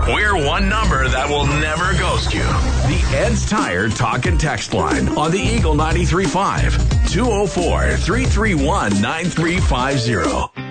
We're one number that will never ghost you. The Ed's Tire Talk and Text Line on the Eagle 93.5. 204-331-9350.